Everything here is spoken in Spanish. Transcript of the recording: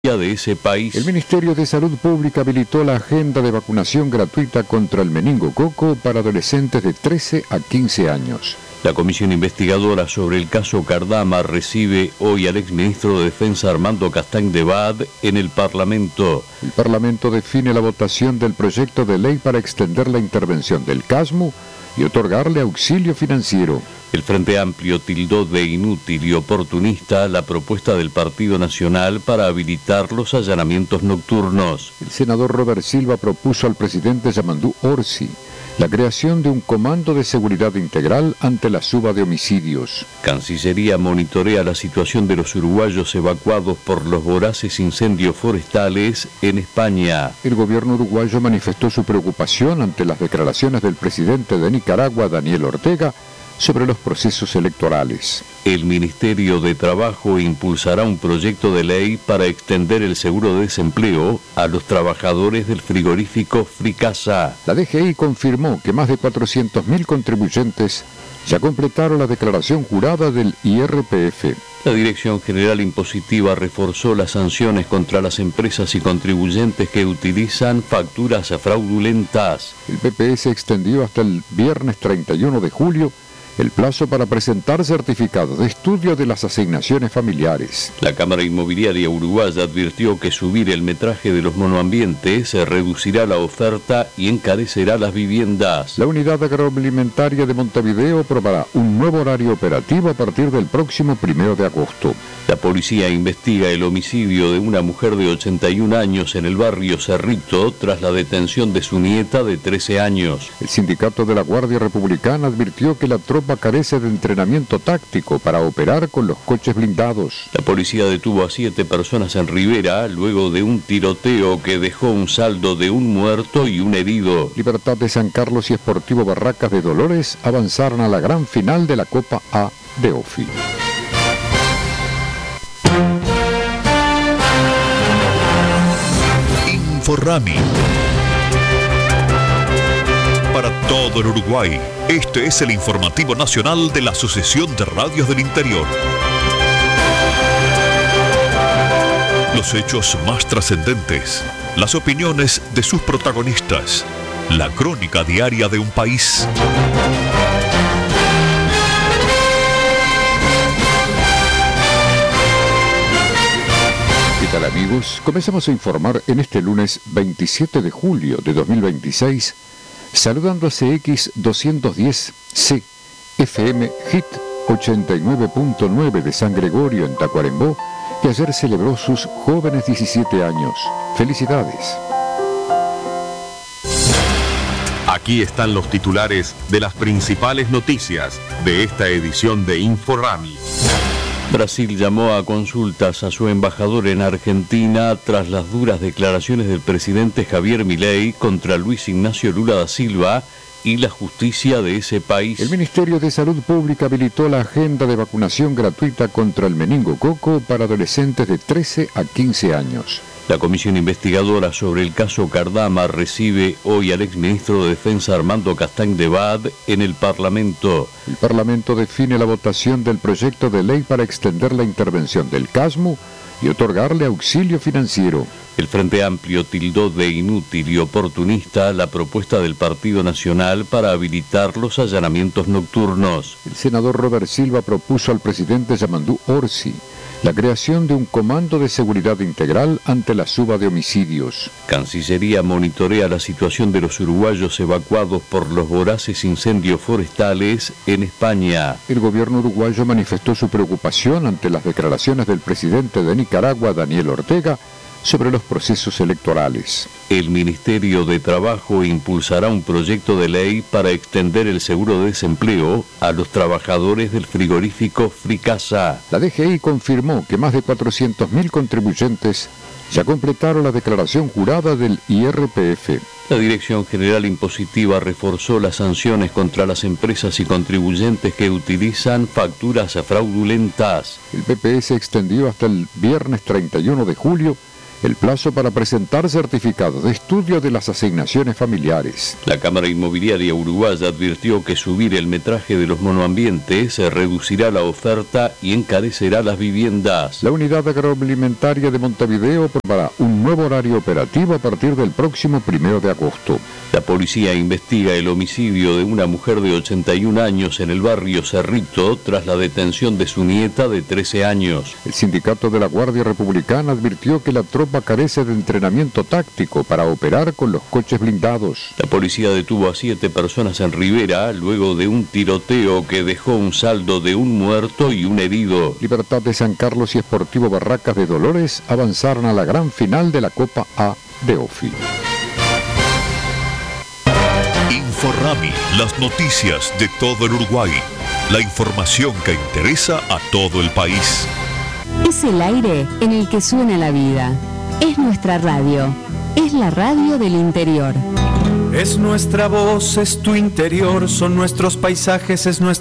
de ese país. El Ministerio de Salud Pública habilitó la agenda de vacunación gratuita contra el meningococo para adolescentes de 13 a 15 años. La comisión investigadora sobre el caso Cardama recibe hoy al exministro de Defensa Armando Castañ de Bad en el Parlamento. El Parlamento define la votación del proyecto de ley para extender la intervención del CASMU y otorgarle auxilio financiero. El Frente Amplio tildó de inútil y oportunista la propuesta del Partido Nacional para habilitar los allanamientos nocturnos. El senador Robert Silva propuso al presidente Yamandú Orsi la creación de un comando de seguridad integral ante la suba de homicidios. Cancillería monitorea la situación de los uruguayos evacuados por los voraces incendios forestales en España. El gobierno uruguayo manifestó su preocupación ante las declaraciones del presidente de Nicaragua, Daniel Ortega, sobre los procesos electorales. El Ministerio de Trabajo impulsará un proyecto de ley para extender el seguro de desempleo a los trabajadores del frigorífico Fricasa. La DGI confirmó que más de 400.000 contribuyentes ya completaron la declaración jurada del IRPF. La Dirección General Impositiva reforzó las sanciones contra las empresas y contribuyentes que utilizan facturas fraudulentas. El PPS extendió hasta el viernes 31 de julio el plazo para presentar certificados de estudio de las asignaciones familiares. La Cámara Inmobiliaria Uruguaya advirtió que subir el metraje de los monoambientes reducirá la oferta y encarecerá las viviendas. La Unidad Agroalimentaria de Montevideo probará un nuevo horario operativo a partir del próximo 1 de agosto. La policía investiga el homicidio de una mujer de 81 años en el barrio Cerrito tras la detención de su nieta de 13 años. El sindicato de la Guardia Republicana advirtió que la tropa carece de entrenamiento táctico para operar con los coches blindados. La policía detuvo a 7 personas en Rivera luego de un tiroteo que dejó un saldo de un muerto y un herido. Libertad de San Carlos y Sportivo Barracas de Dolores avanzaron a la gran final de la Copa A de OFI. Inforrami. Para todo el Uruguay, este es el informativo nacional de la Asociación de Radios del Interior. Los hechos más trascendentes, las opiniones de sus protagonistas, la crónica diaria de un país. ¿Qué tal, amigos? Comenzamos a informar en este lunes 27 de julio de 2026, saludando a CX 210C, FM Hit 89.9 de San Gregorio en Tacuarembó, que ayer celebró sus jóvenes 17 años. ¡Felicidades! Aquí están los titulares de las principales noticias de esta edición de Inforrami. Brasil llamó a consultas a su embajador en Argentina tras las duras declaraciones del presidente Javier Milei contra Luis Ignacio Lula da Silva y la justicia de ese país. El Ministerio de Salud Pública habilitó la agenda de vacunación gratuita contra el meningococo para adolescentes de 13 a 15 años. La comisión investigadora sobre el caso Cardama recibe hoy al exministro de Defensa Armando Castañ de Bad en el Parlamento. El Parlamento define la votación del proyecto de ley para extender la intervención del CASMU y otorgarle auxilio financiero. El Frente Amplio tildó de inútil y oportunista la propuesta del Partido Nacional para habilitar los allanamientos nocturnos. El senador Robert Silva propuso al presidente Yamandú Orsi la creación de un comando de seguridad integral ante la suba de homicidios. Cancillería monitorea la situación de los uruguayos evacuados por los voraces incendios forestales en España. El gobierno uruguayo manifestó su preocupación ante las declaraciones del presidente de Nicaragua, Daniel Ortega, sobre los procesos electorales. El Ministerio de Trabajo impulsará un proyecto de ley para extender el seguro de desempleo a los trabajadores del frigorífico Fricasa. La DGI confirmó que más de 400.000 contribuyentes ya completaron la declaración jurada del IRPF. La Dirección General Impositiva reforzó las sanciones contra las empresas y contribuyentes que utilizan facturas fraudulentas. El PPS extendió hasta el viernes 31 de julio el plazo para presentar certificado de estudio de las asignaciones familiares. La Cámara Inmobiliaria Uruguaya advirtió que subir el metraje de los monoambientes reducirá la oferta y encarecerá las viviendas. La Unidad Agroalimentaria de Montevideo probará un nuevo horario operativo a partir del próximo 1 de agosto. La policía investiga el homicidio de una mujer de 81 años en el barrio Cerrito tras la detención de su nieta de 13 años. El sindicato de la Guardia Republicana advirtió que la tropa carece de entrenamiento táctico para operar con los coches blindados. La policía detuvo a 7 personas en Rivera luego de un tiroteo que dejó un saldo de un muerto y un herido. Libertad de San Carlos y Sportivo Barracas de Dolores avanzaron a la gran final de la Copa A de OFI. Inforrami, las noticias de todo el Uruguay. La información que interesa a todo el país. Es el aire en el que suena la vida. Es nuestra radio. Es la radio del interior. Es nuestra voz, es tu interior, son nuestros paisajes, es nuestra